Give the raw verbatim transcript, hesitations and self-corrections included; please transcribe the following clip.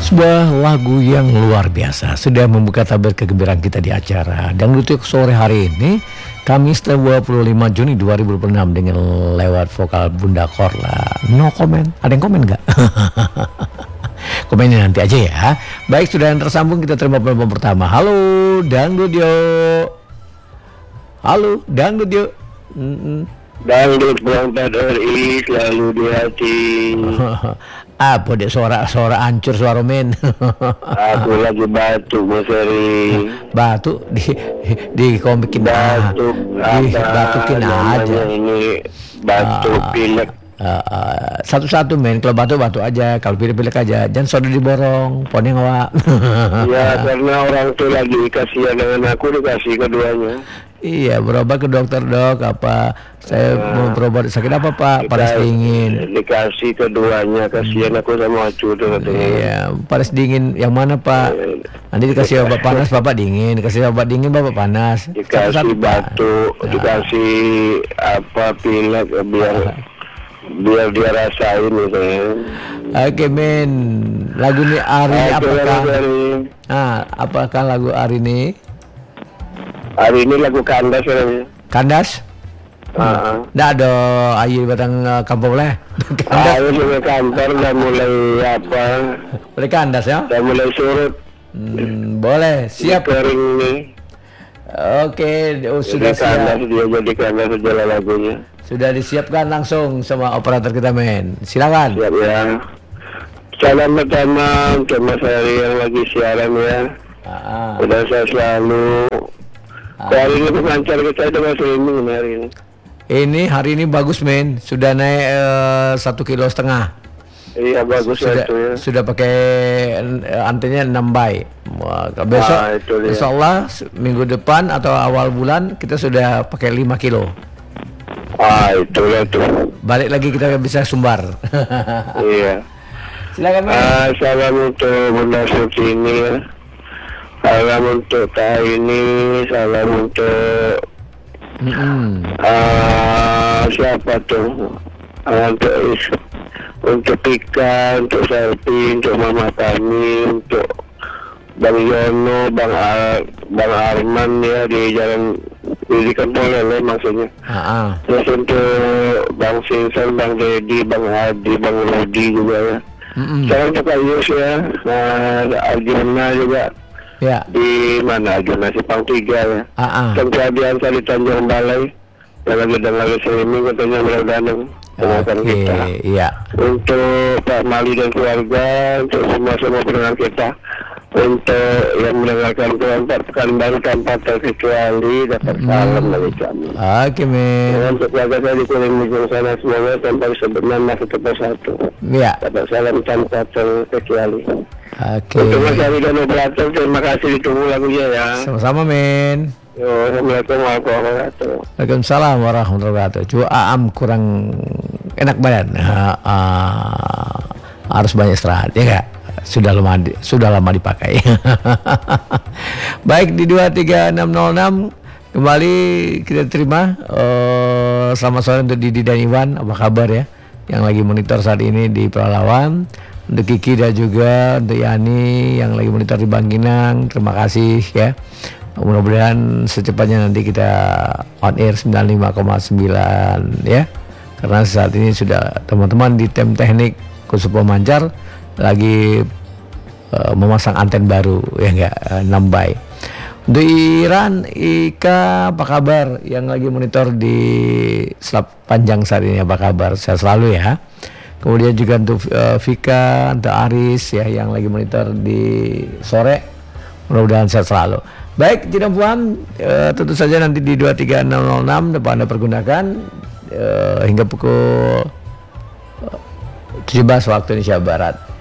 Sebuah lagu yang luar biasa sudah membuka tabir kegembiraan kita di acara Dangdut Yuk sore hari ini, Kamis dua puluh lima Juni dua ribu dua puluh enam, dengan lewat vokal Bunda Korla. No comment. Ada yang komen nggak? Komennya nanti aja ya. Baik, sudah yang tersambung, kita terima telepon pertama. Halo Dangdut Yuk. Halo Dangdut Yuk. Mm-mm. Dangdut berangkat R I selalu di hati. Apa dek suara-suara hancur suara men. Aku lagi batuk Mas Eri. Batuk di di komikin Batuk di apa batukin aja. ini batuk Ah, pilek. ah, ah, satu-satu men, kalau batuk batuk aja, kalau pilek-pilek aja, jangan soda diborong, poni ngawak. Ya karena orang tuh lagi kasihan dengan aku, dikasih keduanya. Iya, berobat ke dokter dok, apa saya mau berobat sakit apa pak? Panas Dika- dingin. Dikasih keduanya, kasihan aku sama acu tuh katanya. Iya, panas dingin yang mana pak? Nanti dikasih obat panas bapak dingin, dikasih obat dingin bapak panas. Dikasih Satu-satu, Pak. batuk, dikasih apa pilek biar biar dia rasain gitu ya. Oke men, lagu ini hari ini Oke, apakah? Mas Eri. Ah, apakah lagu hari ini? Hari ini lagu kandas ya. Kandas? Ah, Nggak ada ayu batang uh, kampung leh. Kandas, Ayo juga kantor udah mulai apa? boleh kandas ya? Udah mulai surut. Hmm, boleh, siap. Kering nih. Oke, oh, Jadi sudah kandas siap. dia jadi kandas segala lagunya. Sudah disiapkan langsung sama operator kita men. Silakan. Siap ya. Salam pertama untuk Mas Heri yang lagi siaran ya. Ah, ah. Udah saya selalu. Hari ini pengancar kita itu masih ini hari ini. Ini hari ini bagus men, sudah naik eh, satu kilo setengah. Iya bagus ya Sudah itu ya. sudah pakai eh, antennya enam bay. Wah, besok Ah, itu dia. insya Allah se- minggu depan atau awal bulan kita sudah pakai lima kilo. Ah itulah tuh. Balik lagi kita bisa sumbar. Iya. Silakan men. Ah, salam untuk Bunda Sutini ya. Salam untuk Kak ini, salam untuk Mm-mm. ah, siapa tuh? Ah, untuk Is- untuk Pika, untuk Selvi, untuk Mama kami, untuk Bang Yono, Bang Ar, Bang Arman ya di Jalan Pendidikan Polele maksudnya. Ah, ah. Terus untuk Bang Sinsan, Bang Dedi, Bang Adi, Bang Rudi juga ya. Mm-mm. Salam untuk Kak Yus ya, nah Arjuna juga. Ya. Di mana aja nasi pang tiga ya. Ah, ah. Kan keadaan di Tanjung Balai yang lagi dengar streaming katanya mudah-mudahan dengarkan Oke, kita. iya. Untuk Pak Mali dan keluarga, untuk semua semua pendengar kita, untuk yang mendengarkan kelompok Pekanbaru tanpa terkecuali dapat salam dari kami. Oke men. Dan untuk keluarga saya di Kuling Ujung sana semuanya tanpa sebenarnya kita bersatu. Ya. Dapat salam tanpa terkecuali. Oke. Untuk Mas Ari dan operator, terima kasih ditunggu lagunya ya. Sama-sama men. Yo, Assalamualaikum warahmatullahi wabarakatuh. Waalaikumsalam warahmatullahi wabarakatuh. Cuma Aam kurang enak badan. Ah, ah, harus banyak istirahat ya kak. Sudah lama di- sudah lama dipakai. Baik, di dua tiga enam nol enam kembali kita terima. eh, selamat sore untuk Didi dan Iwan, apa kabar ya? Yang lagi monitor saat ini di Pelalawan. Untuk Kiki dan juga untuk Yani yang lagi monitor di Bangkinang, terima kasih ya. Mudah-mudahan secepatnya nanti kita on air sembilan puluh lima koma sembilan ya. Karena saat ini sudah teman-teman di tim teknik khusus pemancar lagi uh, memasang anten baru ya enggak, uh, enam bay. Untuk Iran, Ika apa kabar yang lagi monitor di Selat Panjang saat ini, apa kabar? Saya selalu ya. Kemudian juga untuk uh, Vika, untuk Aris ya yang lagi monitor di sore. Mudah-mudahan sehat selalu. Baik, Cina Puan, uh, tentu saja nanti di dua tiga nol nol enam dapat Anda pergunakan uh, hingga pukul uh, tujuh belas waktu Indonesia Barat.